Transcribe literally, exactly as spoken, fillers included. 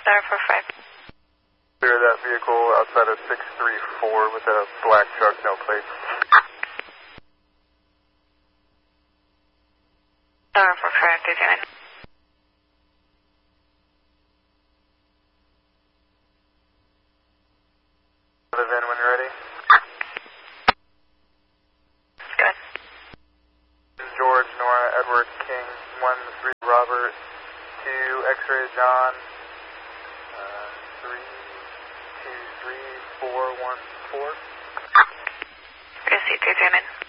Star four five. Clear that vehicle outside of six three four with a black truck, no plates. Star four five, three two nine. Live in when you're ready. Good. George, Nora, Edward, King, one three Robert, two X-ray John, uh, three two three four one four. Proceed three two nine.